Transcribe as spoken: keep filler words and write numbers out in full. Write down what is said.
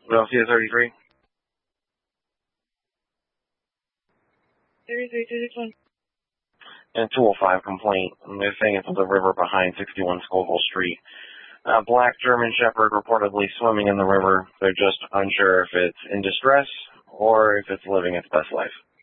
Philadelphia thirty-three. thirty-three, thirty-one. And two oh five complaint. They're saying it's the river behind sixty-one Scoville Street. A black German Shepherd reportedly swimming in the river. They're just unsure if it's in distress or if it's living its best life.